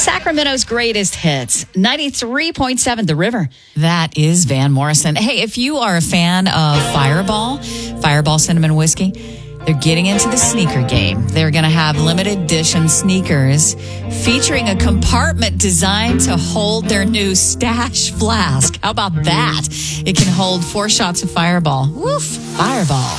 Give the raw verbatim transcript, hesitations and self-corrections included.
Sacramento's greatest hits, ninety-three point seven The River. That is Van Morrison. Hey, if you are a fan of Fireball, Fireball Cinnamon Whiskey, they're getting into the sneaker game. They're going to have limited edition sneakers featuring a compartment designed to hold their new stash flask. How about that? It can hold four shots of Fireball. Woof, Fireball.